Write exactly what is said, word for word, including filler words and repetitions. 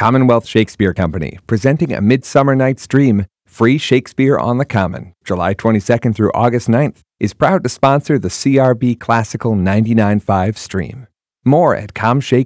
Commonwealth Shakespeare Company, presenting A Midsummer Night's Dream, free Shakespeare on the Common, July twenty-second through August ninth, is proud to sponsor the C R B Classical ninety-nine point five stream. More at comshake